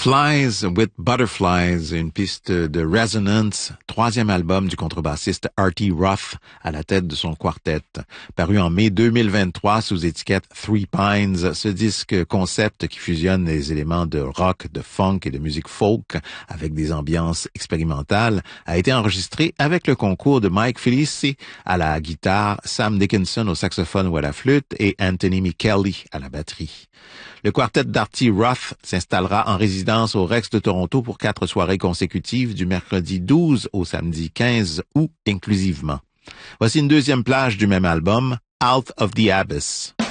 Flies with Butterflies, une piste de Resonance, troisième album du contrebassiste Artie Ruff à la tête de son quartet. Paru en mai 2023 sous étiquette Three Pines, ce disque concept qui fusionne les éléments de rock, de funk et de musique folk avec des ambiances expérimentales a été enregistré avec le concours de Mike Felici à la guitare, Sam Dickinson au saxophone ou à la flûte et Anthony Michelli à la batterie. Le quartet d'Artie Ruff s'installera en résidence au Rex de Toronto pour 4 soirées consécutives du mercredi 12 au samedi 15 août inclusivement. Voici une deuxième plage du même album, Out of the Abyss.